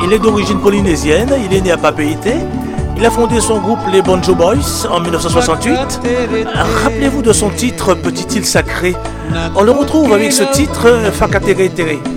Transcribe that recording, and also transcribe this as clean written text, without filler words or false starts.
Il est d'origine polynésienne, il est né à Papeete. Il a fondé son groupe les Banjo Boys en 1968. Rappelez-vous de son titre Petite île sacrée. On le retrouve avec ce titre Whakatere Tere.